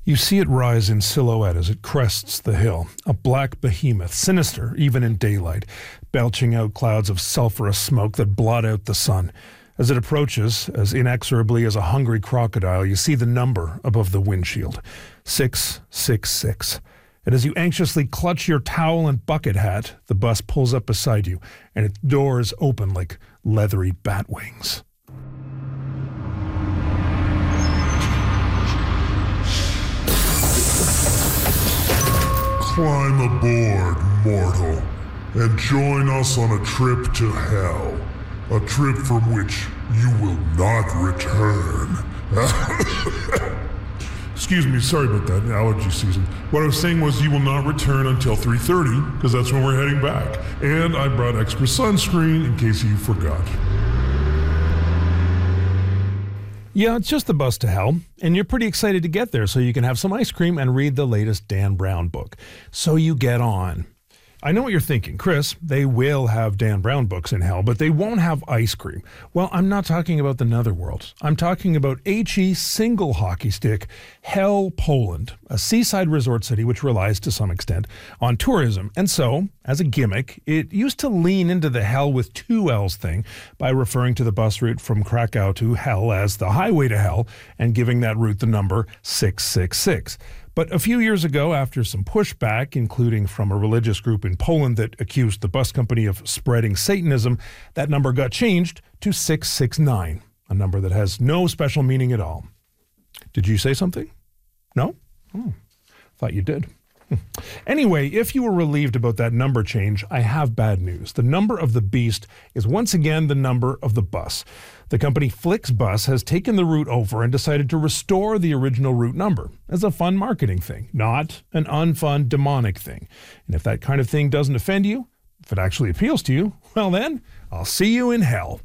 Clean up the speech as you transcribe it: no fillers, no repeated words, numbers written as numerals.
You see it rise in silhouette as it crests the hill, a black behemoth, sinister even in daylight, belching out clouds of sulphurous smoke that blot out the sun. As it approaches, as inexorably as a hungry crocodile, you see the number above the windshield, 666. And as you anxiously clutch your towel and bucket hat, the bus pulls up beside you, and its doors open like leathery bat wings. Climb aboard, mortal, and join us on a trip to hell. A trip from which you will not return. Excuse me, sorry about that, allergy season. What I was saying was you will not return until 3:30, because that's when we're heading back. And I brought extra sunscreen in case you forgot. Yeah, it's just the bus to hell, and you're pretty excited to get there so you can have some ice cream and read the latest Dan Brown book. So you get on. I know what you're thinking, Chris, they will have Dan Brown books in hell, but they won't have ice cream. Well, I'm not talking about the netherworld. I'm talking about HE single hockey stick, Hell Poland, a seaside resort city which relies to some extent on tourism. And so, as a gimmick, it used to lean into the hell with two L's thing by referring to the bus route from Krakow to hell as the highway to hell and giving that route the number 666. But a few years ago, after some pushback, including from a religious group in Poland that accused the bus company of spreading Satanism, that number got changed to 669, a number that has no special meaning at all. Did you say something? No? Thought you did. Anyway, if you were relieved about that number change, I have bad news. The number of the beast is once again the number of the bus. The company Flixbus has taken the route over and decided to restore the original route number as a fun marketing thing, not an unfun demonic thing. And if that kind of thing doesn't offend you, if it actually appeals to you, well then, I'll see you in hell.